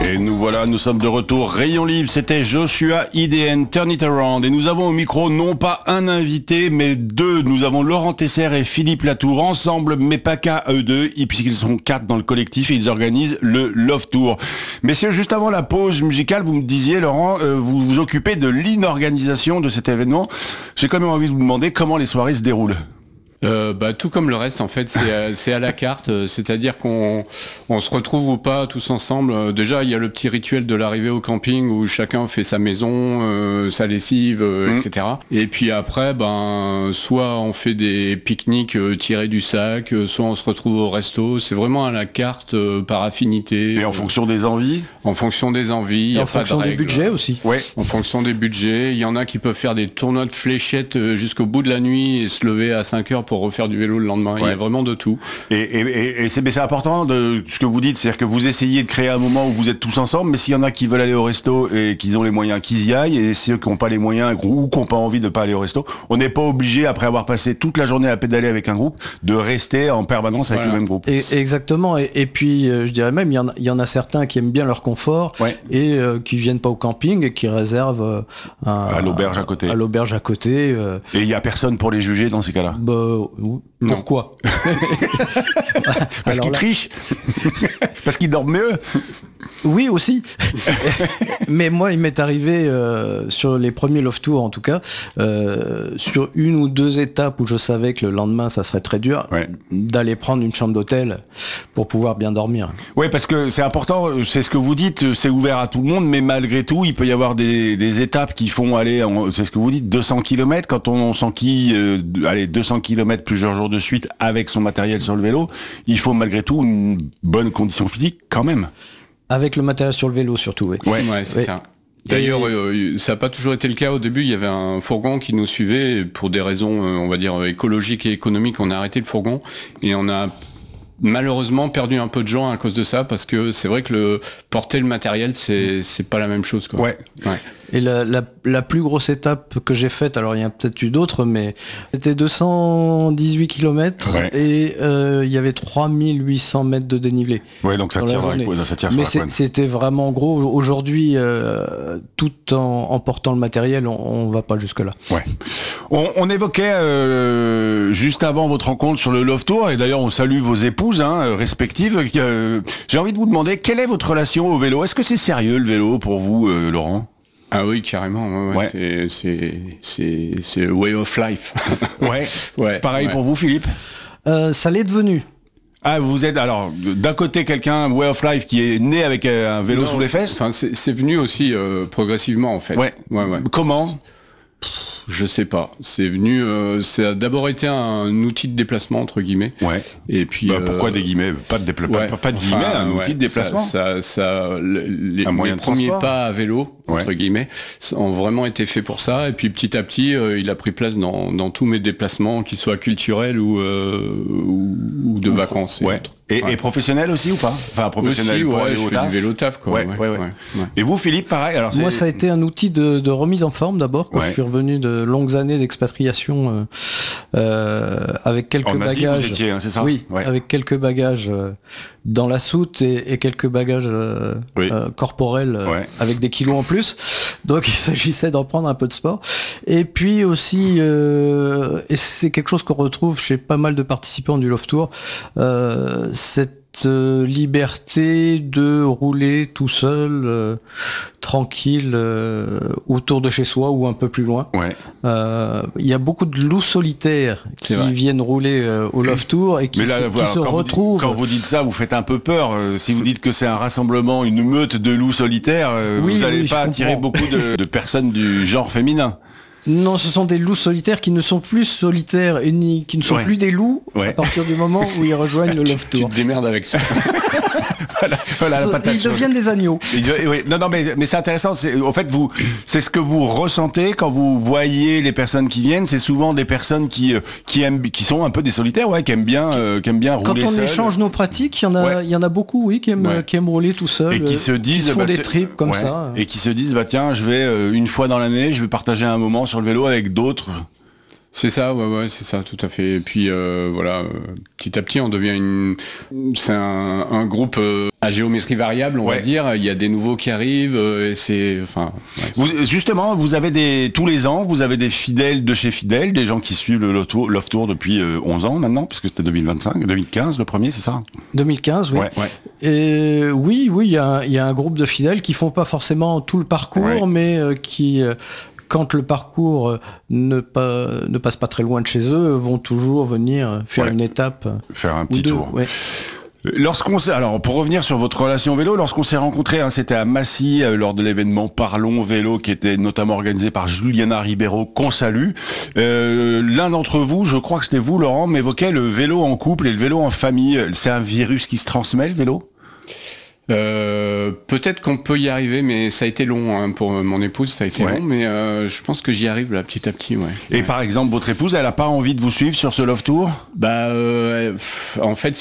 Et nous voilà, nous sommes de retour. Rayon Libre, c'était Joshua IDN, Turn It Around. Et nous avons au micro non pas un invité, mais deux. Nous avons Laurent Tesser et Philippe Latour ensemble, mais pas qu'à eux deux, puisqu'ils sont 4 dans le collectif et ils organisent le Love Tour. Messieurs, juste avant la pause musicale, vous me disiez, Laurent, vous vous occupez de l'inorganisation de cet événement. J'ai quand même envie de vous demander comment les soirées se déroulent. Tout comme le reste en fait, c'est à la carte, c'est-à-dire qu'on se retrouve ou pas tous ensemble. Déjà il y a le petit rituel de l'arrivée au camping où chacun fait sa maison, sa lessive, etc. Et puis après, soit on fait des pique-niques tirés du sac, soit on se retrouve au resto. C'est vraiment à la carte par affinité. Et en fonction des envies ? En fonction des envies. Et en fonction des budgets aussi. Ouais. En fonction des budgets. Il y en a qui peuvent faire des tournois de fléchettes jusqu'au bout de la nuit et se lever à 5 heures pour refaire du vélo le lendemain. Ouais. Il y a vraiment de tout. Et c'est important de ce que vous dites, c'est-à-dire que vous essayez de créer un moment où vous êtes tous ensemble, mais s'il y en a qui veulent aller au resto et qu'ils ont les moyens, qu'ils y aillent, et ceux qui n'ont pas les moyens ou qui n'ont pas envie de pas aller au resto, on n'est pas obligé, après avoir passé toute la journée à pédaler avec un groupe, de rester en permanence avec le même groupe. Exactement. Et puis, je dirais même, il y en a certains qui aiment bien leur confort et qui viennent pas au camping et qui réservent à l'auberge à côté. Et il y a personne pour les juger dans ces cas-là. Pourquoi? Parce qu'ils trichent. Parce qu'ils dorment mieux. Oui aussi. Mais moi il m'est arrivé sur les premiers Love Tours en tout cas, sur une ou deux étapes où je savais que le lendemain ça serait très dur, d'aller prendre une chambre d'hôtel pour pouvoir bien dormir. Oui, parce que c'est important, c'est ce que vous dites, c'est ouvert à tout le monde, mais malgré tout il peut y avoir des étapes qui font aller, c'est ce que vous dites, 200 km quand on s'enquille 200 km plusieurs jours de suite avec son matériel sur le vélo, il faut malgré tout une bonne condition physique quand même. Avec le matériel sur le vélo surtout, oui. Ouais, c'est ça. D'ailleurs, ça n'a pas toujours été le cas. Au début, il y avait un fourgon qui nous suivait. Et pour des raisons, on va dire, écologiques et économiques, on a arrêté le fourgon. Et on a malheureusement perdu un peu de gens à cause de ça, parce que c'est vrai que porter le matériel, c'est pas la même chose, quoi. Ouais. Et la plus grosse étape que j'ai faite, alors il y a peut-être eu d'autres, mais c'était 218 km et il y avait 3800 mètres de dénivelé. Ouais, donc ça tire mais c'était vraiment gros. Aujourd'hui, tout en portant le matériel, on va pas jusque-là. Ouais. On évoquait juste avant votre rencontre sur le Love Tour, et d'ailleurs on salue vos épouses respectives. J'ai envie de vous demander, quelle est votre relation au vélo ? Est-ce que c'est sérieux le vélo pour vous, Laurent ? Ah oui, carrément. Ouais. C'est way of life. Ouais. Pareil pour vous, Philippe ? Ça l'est devenu. Ah, vous êtes alors d'un côté quelqu'un way of life qui est né avec un vélo sous les fesses. Enfin, c'est venu aussi progressivement en fait. Ouais. Comment ? Je sais pas. C'est venu. Ça a d'abord été un outil de déplacement entre guillemets. Ouais. Et puis. Pourquoi des guillemets ? Pas de déplacement. Pas de guillemets. Un outil de déplacement. Les premiers pas à vélo entre guillemets ont vraiment été faits pour ça. Et puis petit à petit, il a pris place dans tous mes déplacements, qu'ils soient culturels ou de vacances. Et professionnel aussi ou pas ? Enfin professionnel aussi, je fais du vélo taf quoi. Ouais. Et vous, Philippe, pareil. Alors moi, ça a été un outil de remise en forme d'abord. Quand je suis revenu de longues années d'expatriation avec quelques bagages. Vous étiez, c'est ça ? Oui, avec quelques bagages dans la soute et quelques bagages corporels avec des kilos en plus. Donc il s'agissait d'en prendre un peu de sport. Et puis aussi, et c'est quelque chose qu'on retrouve chez pas mal de participants du Love Tour, cette liberté de rouler tout seul, tranquille, autour de chez soi ou un peu plus loin. Il y a beaucoup de loups solitaires qui viennent rouler au Love Tour et qui se retrouvent. Quand vous dites ça, vous faites un peu peur. Si vous dites que c'est un rassemblement, une meute de loups solitaires, vous n'allez pas attirer beaucoup de personnes du genre féminin. Non, ce sont des loups solitaires qui ne sont plus solitaires et qui ne sont plus des loups à partir du moment où ils rejoignent le Love Tour. Tu te démerdes avec ça. Ils deviennent des agneaux. Non, mais c'est intéressant. En fait, c'est ce que vous ressentez quand vous voyez les personnes qui viennent. C'est souvent des personnes qui sont un peu des solitaires, qui aiment bien rouler quand on seul. Échange nos pratiques, il y en a beaucoup, qui aiment rouler tout seul. Et qui se disent, qui font des trips comme ça. Et qui se disent, tiens, je vais une fois dans l'année, je vais partager un moment sur le vélo avec d'autres. C'est ça, ouais, c'est ça, tout à fait. Et puis petit à petit, on devient c'est un groupe à géométrie variable, on va dire. Il y a des nouveaux qui arrivent, et c'est, Justement, vous avez tous les ans, vous avez des fidèles de chez Fidèle, des gens qui suivent le Love Tour depuis 11 ans maintenant, puisque c'était 2015 le premier, c'est ça? 2015, oui. Ouais. Et oui, il y a un groupe de fidèles qui font pas forcément tout le parcours, mais qui quand le parcours ne passe pas très loin de chez eux, vont toujours venir faire une étape. Faire un petit tour. Ouais. Alors, pour revenir sur votre relation vélo, lorsqu'on s'est rencontrés, c'était à Massy, lors de l'événement Parlons Vélo, qui était notamment organisé par Juliana Ribeiro, qu'on salue. L'un d'entre vous, je crois que c'était vous, Laurent, m'évoquait le vélo en couple et le vélo en famille. C'est un virus qui se transmet, le vélo ? Peut-être qu'on peut y arriver, mais ça a été long pour mon épouse, ça a été long, mais je pense que j'y arrive là petit à petit. Et par exemple, votre épouse, elle a pas envie de vous suivre sur ce Love Tour? En fait,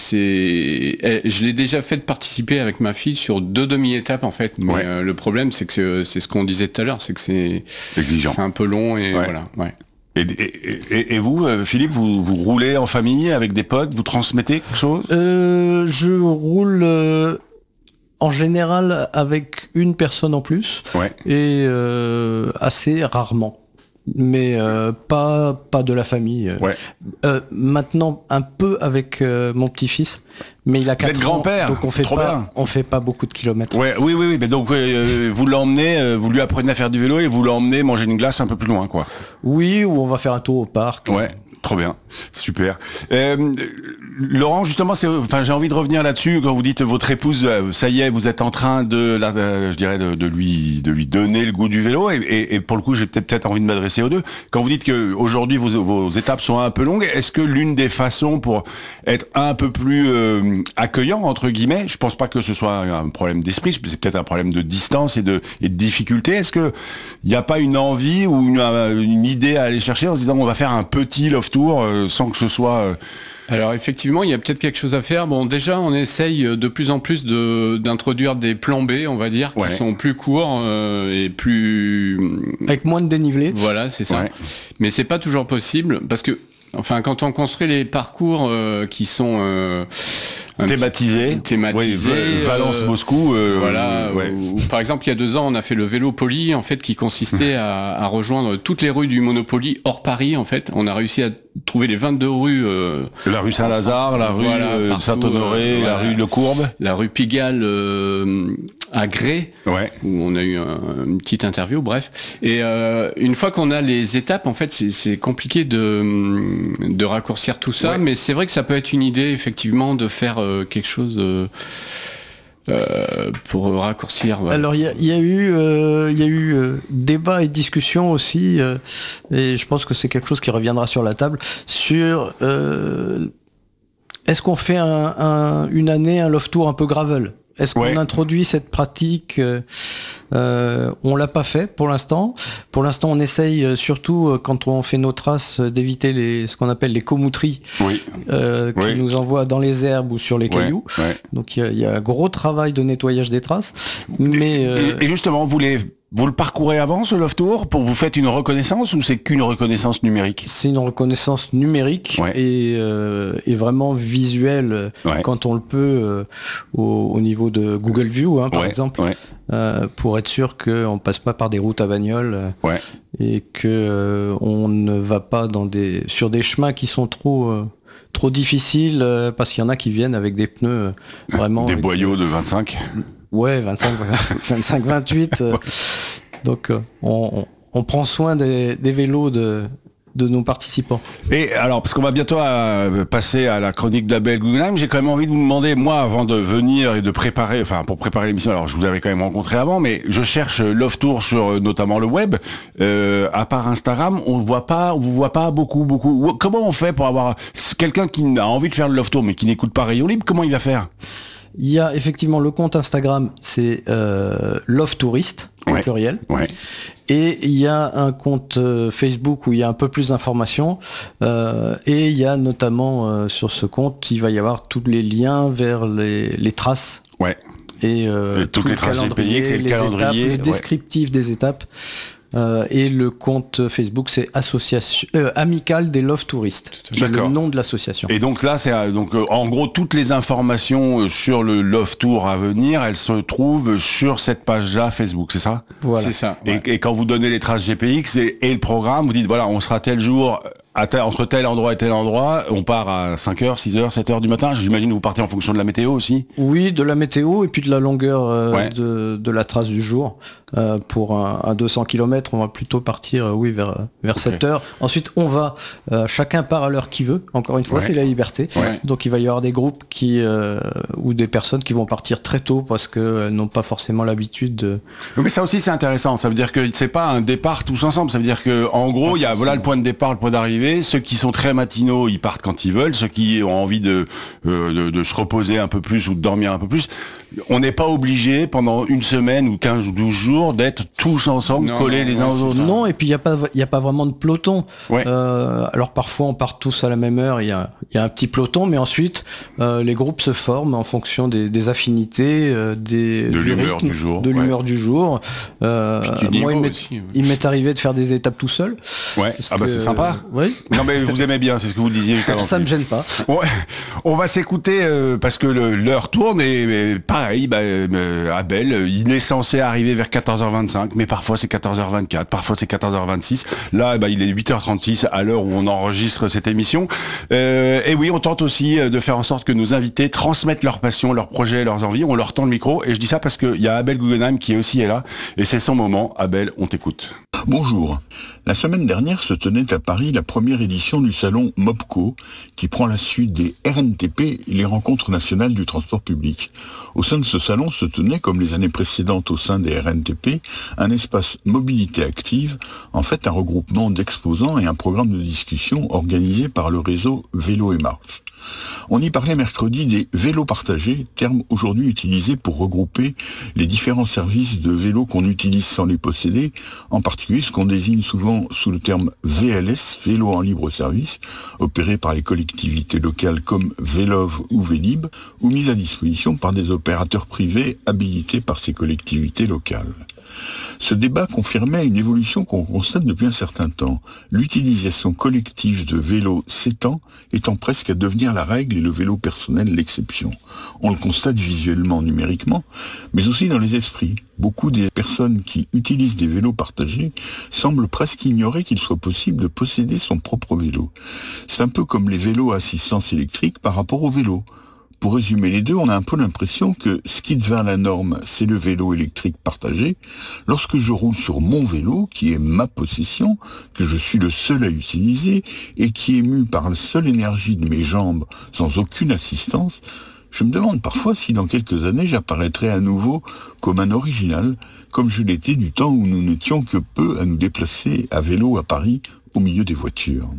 je l'ai déjà fait participer avec ma fille sur 2 demi-étapes en fait. Mais le problème, c'est que c'est ce qu'on disait tout à l'heure, c'est que c'est exigeant, c'est un peu long et voilà. Ouais. Et vous, Philippe, vous roulez en famille avec des potes, vous transmettez quelque chose? Je roule en général avec une personne en plus, et assez rarement, mais pas de la famille. Maintenant un peu avec mon petit-fils, mais il a 4 ans, grand-père, donc on fait pas beaucoup de kilomètres. Oui, mais donc vous l'emmenez, vous lui apprenez à faire du vélo et vous l'emmenez manger une glace un peu plus loin, quoi. Oui, ou on va faire un tour au parc. Ouais. Trop bien, super. Laurent, justement, j'ai envie de revenir là-dessus. Quand vous dites votre épouse, ça y est, vous êtes en train de lui donner le goût du vélo. Et pour le coup, j'ai peut-être envie de m'adresser aux deux. Quand vous dites que aujourd'hui vos étapes sont un peu longues, est-ce que l'une des façons pour être un peu plus accueillant entre guillemets, je pense pas que ce soit un problème d'esprit, c'est peut-être un problème de distance et de difficulté. Est-ce que il n'y a pas une envie ou une idée à aller chercher en se disant on va faire un petit Love Tour sans que ce soit... Alors effectivement, il y a peut-être quelque chose à faire. Bon, déjà, on essaye de plus en plus d'introduire des plans B, on va dire, qui sont plus courts et plus... Avec moins de dénivelé. Voilà, c'est ça. Mais c'est pas toujours possible, parce que, quand on construit les parcours qui sont... thématisé, Valence-Moscou, ou par exemple il y a 2 ans on a fait le vélo poli en fait qui consistait à rejoindre toutes les rues du Monopoly hors Paris en fait. On a réussi à trouver les 22 rues. La rue Saint-Lazare, la rue Saint-Honoré, la rue Lecourbe, la rue Pigalle à Grès, où on a eu une petite interview, bref. Et une fois qu'on a les étapes, en fait, c'est compliqué de raccourcir tout ça, mais c'est vrai que ça peut être une idée effectivement de faire quelque chose pour raccourcir. Alors il y a eu débat et discussion aussi, et je pense que c'est quelque chose qui reviendra sur la table sur est-ce qu'on fait une année un Love Tour un peu gravel? Est-ce qu'on introduit cette pratique? On l'a pas fait pour l'instant. Pour l'instant, on essaye surtout quand on fait nos traces d'éviter ce qu'on appelle les comouteries qui nous envoient dans les herbes ou sur les cailloux. Donc il y a un gros travail de nettoyage des traces. Mais et justement, vous le parcourez avant ce Love Tour vous faites une reconnaissance ou c'est qu'une reconnaissance numérique? C'est une reconnaissance numérique et vraiment visuelle quand on le peut au niveau de Google View par exemple pour être sûr qu'on passe pas par des routes à bagnole et que on ne va pas sur des chemins qui sont trop difficiles parce qu'il y en a qui viennent avec des pneus vraiment des boyaux de 25. 25, 28. Donc on prend soin des vélos de nos participants. Et alors, parce qu'on va bientôt passer à la chronique d'Abel Guggenheim, j'ai quand même envie de vous demander, moi, avant de venir et de préparer, pour préparer l'émission, alors je vous avais quand même rencontré avant, mais je cherche Love Tour sur notamment le web. À part Instagram, on vous voit pas beaucoup. Comment on fait pour avoir quelqu'un qui a envie de faire le Love Tour mais qui n'écoute pas Rayon Libre? Comment il va faire? Il y a effectivement le compte Instagram, c'est Love Touriste, au pluriel. Et il y a un compte Facebook où il y a un peu plus d'informations. Et il y a notamment sur ce compte, il va y avoir tous les liens vers les traces. Et toutes les traces des pays, c'est le calendrier. Le descriptif des étapes. et le compte Facebook c'est association Amicale des Love Touristes, qui est le nom de l'association. Et donc là c'est en gros toutes les informations sur le Love Tour à venir, elles se trouvent sur cette page-là Facebook, c'est ça ? Voilà. C'est ça. Ouais. Et quand vous donnez les traces GPX et le programme, vous dites voilà, on sera tel jour entre tel endroit et tel endroit, on part à 5h, 6h, 7h du matin. J'imagine que vous partez en fonction de la météo aussi. Oui, de la météo et puis de la longueur de la trace du jour. Pour un 200 km, on va plutôt partir vers 7h. Ensuite, on va, chacun part à l'heure qu'il veut. Encore une fois, c'est la liberté. Ouais. Donc il va y avoir des groupes ou des personnes qui vont partir très tôt parce qu'elles n'ont pas forcément l'habitude de... Mais ça aussi c'est intéressant. Ça veut dire que c'est pas un départ tous ensemble. Ça veut dire que en gros, il y a le point de départ, le point d'arrivée. Ceux qui sont très matinaux, ils partent quand ils veulent. Ceux qui ont envie de se reposer un peu plus ou de dormir un peu plus, on n'est pas obligé pendant une semaine ou 15 ou 12 jours d'être tous ensemble, collés les uns aux autres. Non, et puis il y a pas vraiment de peloton. Ouais. Alors parfois on part tous à la même heure, il y a un petit peloton, mais ensuite les groupes se forment en fonction des affinités, de l'humeur du jour. De l'humeur du jour. Moi, il m'est arrivé de faire des étapes tout seul. Ouais. C'est sympa. Oui. Non mais vous aimez bien, c'est ce que vous disiez juste avant. Ça me gêne pas. Ouais. On va s'écouter parce que l'heure tourne et pareil, Abel, il est censé arriver vers 14h25, mais parfois c'est 14h24, parfois c'est 14h26. Là, il est 8h36 à l'heure où on enregistre cette émission. Et oui, on tente aussi de faire en sorte que nos invités transmettent leur passion, leurs projets, leurs envies. On leur tend le micro et je dis ça parce qu'il y a Abel Guggenheim qui aussi est là et c'est son moment. Abel, on t'écoute. Bonjour. La semaine dernière se tenait à Paris la première édition du salon MOPCO, qui prend la suite des RNTP, les rencontres nationales du transport public. Au sein de ce salon se tenait, comme les années précédentes au sein des RNTP, un espace mobilité active, en fait un regroupement d'exposants et un programme de discussion organisé par le réseau Vélo et Marche. On y parlait mercredi des vélos partagés, terme aujourd'hui utilisé pour regrouper les différents services de vélos qu'on utilise sans les posséder, en particulier ce qu'on désigne souvent sous le terme VLS, vélo en libre service, opéré par les collectivités locales comme Vélov ou Vélib, ou mis à disposition par des opérateurs privés habilités par ces collectivités locales. Ce débat confirmait une évolution qu'on constate depuis un certain temps. L'utilisation collective de vélos s'étend, étant presque à devenir la règle et le vélo personnel l'exception. On le constate visuellement, numériquement, mais aussi dans les esprits. Beaucoup des personnes qui utilisent des vélos partagés semblent presque ignorer qu'il soit possible de posséder son propre vélo. C'est un peu comme les vélos à assistance électrique par rapport aux vélos. Pour résumer les deux, on a un peu l'impression que ce qui devint la norme, c'est le vélo électrique partagé. Lorsque je roule sur mon vélo, qui est ma possession, que je suis le seul à utiliser, et qui est mu par la seule énergie de mes jambes, sans aucune assistance, je me demande parfois si dans quelques années j'apparaîtrai à nouveau comme un original, comme je l'étais du temps où nous n'étions que peu à nous déplacer à vélo à Paris, au milieu des voitures.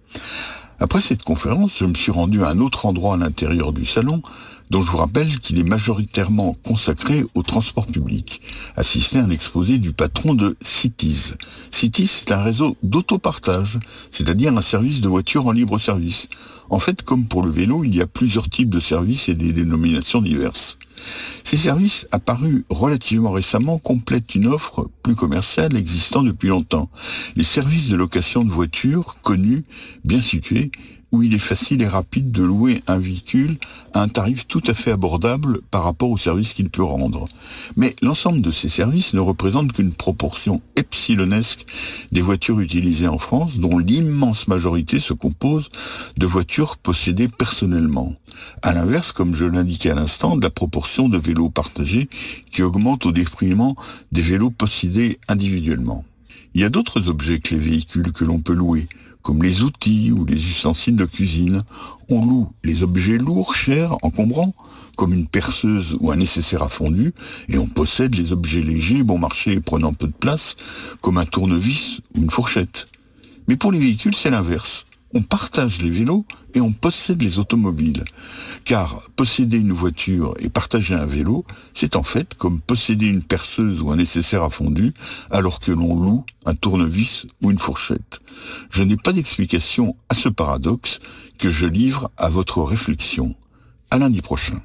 Après cette conférence, je me suis rendu à un autre endroit à l'intérieur du salon, dont je vous rappelle qu'il est majoritairement consacré au transport public. Assister à un exposé du patron de Cities. Cities, c'est un réseau d'autopartage, c'est-à-dire un service de voitures en libre service. En fait, comme pour le vélo, il y a plusieurs types de services et des dénominations diverses. Ces services, apparus relativement récemment, complètent une offre plus commerciale existant depuis longtemps. Les services de location de voitures, connus, bien situés, où il est facile et rapide de louer un véhicule à un tarif tout à fait abordable par rapport au service qu'il peut rendre. Mais l'ensemble de ces services ne représente qu'une proportion epsilonesque des voitures utilisées en France, dont l'immense majorité se compose de voitures possédées personnellement. À l'inverse, comme je l'indiquais à l'instant, de la proportion de vélos partagés qui augmente au détriment des vélos possédés individuellement. Il y a d'autres objets que les véhicules que l'on peut louer, comme les outils ou les ustensiles de cuisine. On loue les objets lourds, chers, encombrants, comme une perceuse ou un nécessaire à fondu, et on possède les objets légers, bon marché et prenant peu de place, comme un tournevis ou une fourchette. Mais pour les véhicules, c'est l'inverse. On partage les vélos et on possède les automobiles. Car posséder une voiture et partager un vélo, c'est en fait comme posséder une perceuse ou un nécessaire à fondu, alors que l'on loue un tournevis ou une fourchette. Je n'ai pas d'explication à ce paradoxe que je livre à votre réflexion. À lundi prochain.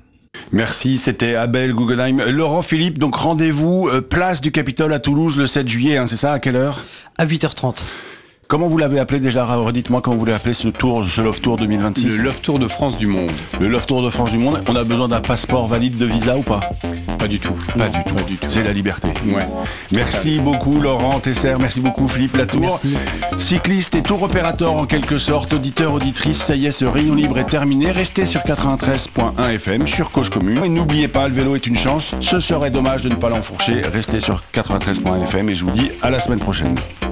Merci, c'était Abel Guggenheim. Laurent Philippe, donc rendez-vous place du Capitole à Toulouse le 7 juillet, hein, c'est ça, à quelle heure ? À 8h30. Comment vous l'avez appelé déjà ? Redites-moi comment vous l'avez appelé ce Love Tour 2026. Le Love Tour de France du Monde. Le Love Tour de France du Monde. On a besoin d'un passeport valide de visa ou pas ? Pas du tout. Pas du tout. C'est la liberté. Ouais. Merci beaucoup Laurent Tesser, merci beaucoup Philippe Latour. Merci. Cycliste et tour opérateur en quelque sorte, auditeur, auditrice, ça y est, ce Rayon Libre est terminé. Restez sur 93.1 FM, sur Cause Commune. Et n'oubliez pas, le vélo est une chance. Ce serait dommage de ne pas l'enfourcher. Restez sur 93.1 FM et je vous dis à la semaine prochaine.